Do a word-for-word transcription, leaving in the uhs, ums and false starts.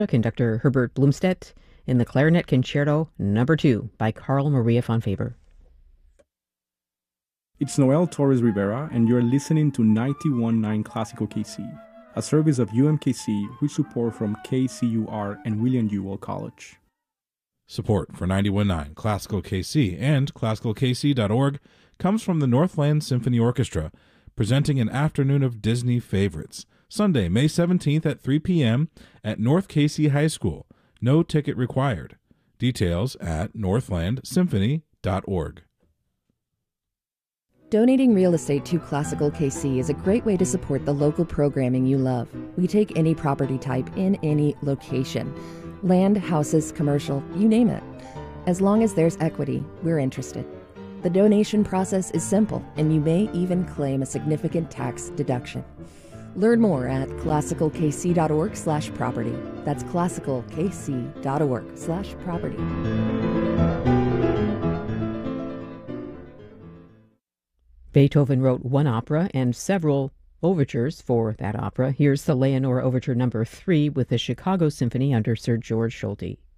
Conductor Herbert Blumstedt in the Clarinet Concerto Number two by Carl Maria von Faber. It's Noel Torres Rivera, and you're listening to ninety-one point nine Classical K C, a service of U M K C with support from K C U R and William Ewell College. Support for ninety-one point nine Classical K C and classical k c dot org comes from the Northland Symphony Orchestra, presenting an afternoon of Disney favorites, Sunday, May seventeenth at three p.m. at North K C High School. No ticket required. Details at northland symphony dot org. Donating real estate to Classical K C is a great way to support the local programming you love. We take any property type in any location. Land, houses, commercial, you name it. As long as there's equity, we're interested. The donation process is simple, and you may even claim a significant tax deduction. Learn more at classical k c dot org slash property. That's classical k c dot org slash property. Beethoven wrote one opera and several overtures for that opera. Here's the Leonore Overture Number three with the Chicago Symphony under Sir George Solti.